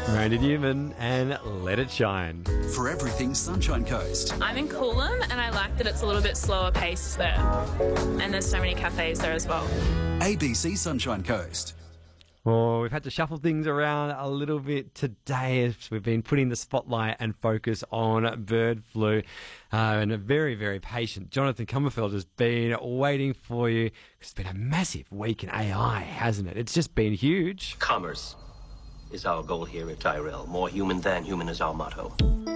Randy Newman and Let It Shine. For everything Sunshine Coast. I'm in Coolum and I like that it's a little bit slower paced there. And there's so many cafes there as well. ABC Sunshine Coast. Well, we've had to shuffle things around a little bit today as we've been putting the spotlight and focus on bird flu. And a very, very patient Jonathan Comerfield has been waiting for you. It's been a massive week in AI, hasn't it? It's just been huge. Commerce is our goal here at Tyrell. More human than human is our motto.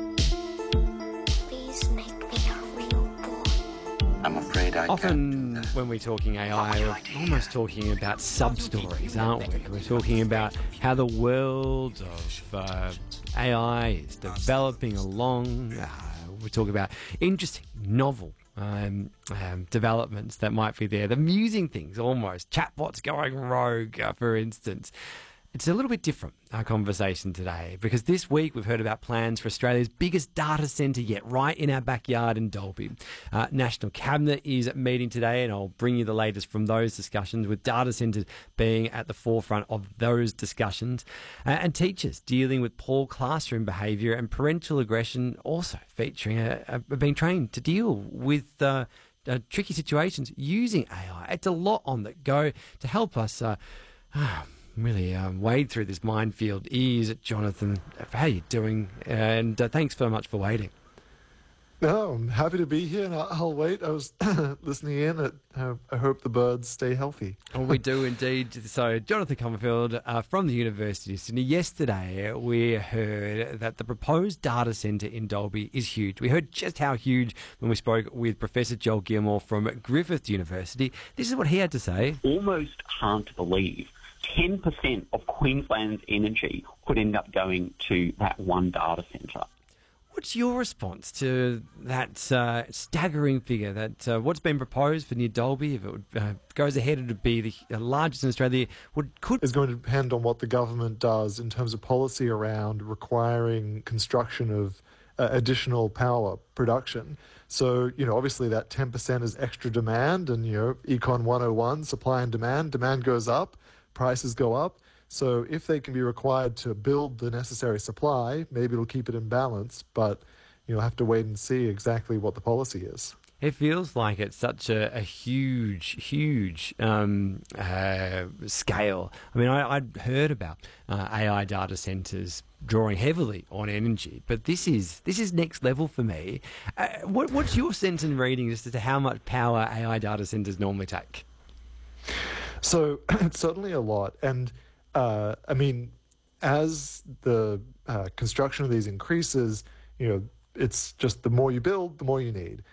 Please make me a real boy. I'm afraid I Often when we're talking AI, we're almost talking about sub-stories, aren't we? We're talking about how the world of AI is developing along. We talk about interesting, novel developments that might be there. The amusing things, almost. Chatbots going rogue, for instance. It's a little bit different, our conversation today, because this week we've heard about plans for Australia's biggest data centre yet, right in our backyard in Dalby. National Cabinet is meeting today, and I'll bring you the latest from those discussions, with data centres being at the forefront of those discussions. And teachers dealing with poor classroom behaviour and parental aggression also featuring, being trained to deal with tricky situations using AI. It's a lot on the go to help us really wade through this minefield is Jonathan. How are you doing? And thanks so much for waiting. No, I'm happy to be here, and I'll wait. I was listening in. I hope the birds stay healthy. Well, we do indeed. So, Jonathan Comerfield from the University of Sydney. Yesterday, we heard that the proposed data centre in Dalby is huge. We heard just how huge when we spoke with Professor Joel Gilmore from Griffith University. This is what he had to say. Almost hard to believe. 10% of Queensland's energy could end up going to that one data centre. What's your response to that staggering figure, that what's been proposed for New Dalby, if it goes ahead, it would be the largest in Australia? It's going to depend on what the government does in terms of policy around requiring construction of additional power production. So, obviously that 10% is extra demand, and, Econ 101, supply and demand goes up, prices go up. So if they can be required to build the necessary supply, maybe it'll keep it in balance, but you'll have to wait and see exactly what the policy is. It feels like it's such a huge scale. I mean, I'd heard about AI data centres drawing heavily on energy, but this is next level for me. What's your sense and reading as to how much power AI data centres normally take? So it's certainly a lot. And as the construction of these increases, it's just the more you build, the more you need.